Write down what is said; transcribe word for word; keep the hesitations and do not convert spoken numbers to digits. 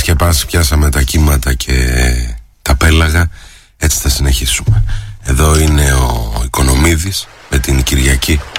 και πας πιάσαμε τα κύματα και τα πέλαγα, έτσι θα συνεχίσουμε. Εδώ είναι ο Οικονομίδης με την Κυριακή